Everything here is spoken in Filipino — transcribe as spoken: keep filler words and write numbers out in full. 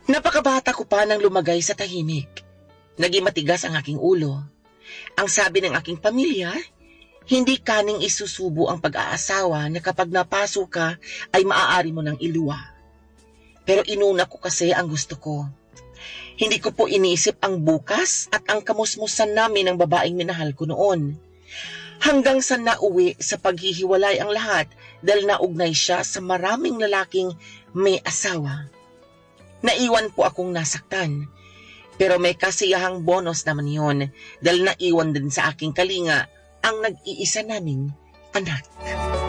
Napakabata ko pa nang lumagay sa tahimik. Naging matigas ang aking ulo. Ang sabi ng aking pamilya, hindi kaning isusubo ang pag-aasawa na kapag napasok ka ay maaari mo ng iluwa. Pero inuna ko kasi ang gusto ko. Hindi ko po iniisip ang bukas at ang kamusmusan namin ng babaeng minahal ko noon. Hanggang sa nauwi sa paghihiwalay ang lahat dahil naugnay siya sa maraming lalaking may asawa. Naiwan po akong nasaktan. Pero may kasiyahang bonus naman yon dahil naiwan din sa aking kalinga ang nag-iisa naming anak.